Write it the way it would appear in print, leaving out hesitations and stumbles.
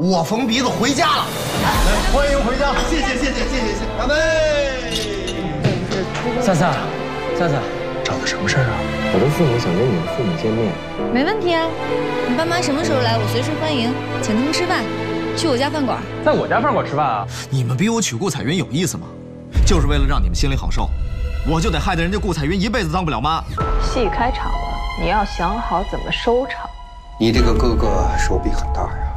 我缝鼻子回家了。来，欢迎回家！谢谢，干杯！ 萨萨， 找他什么事儿啊？ 我的父母想跟你的父母见面。 没问题啊，你爸妈什么时候来，我随时欢迎，请他们吃饭，去我家饭馆。 在我家饭馆吃饭啊？ 你们逼我娶顾彩云有意思吗？就是为了让你们心里好受，我就得害得人家顾彩云一辈子当不了妈。 戏开场了，你要想好怎么收场。 你这个哥哥手笔很大呀。